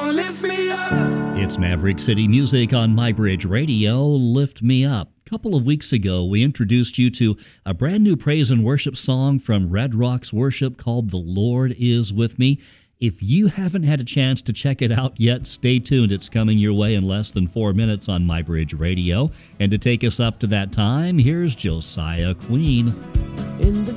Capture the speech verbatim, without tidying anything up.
lift me up. It's Maverick City Music on MyBridge Radio. Lift Me Up. A couple of weeks ago, we introduced you to a brand new praise and worship song from Red Rocks Worship called The Lord Is With Me. If you haven't had a chance to check it out yet, stay tuned. It's coming your way in less than four minutes on MyBridge Radio. And to take us up to that time, here's Josiah Queen. In the